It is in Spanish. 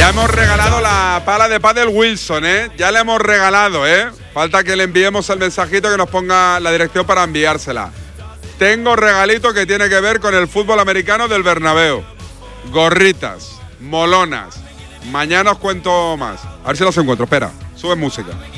Ya hemos regalado la pala de pádel Wilson, ¿eh? Ya la hemos regalado, ¿eh? Falta que le enviemos el mensajito que nos ponga la dirección para enviársela. Tengo regalito que tiene que ver con el fútbol americano del Bernabéu. Gorritas, molonas. Mañana os cuento más. A ver si los encuentro. Espera, sube música.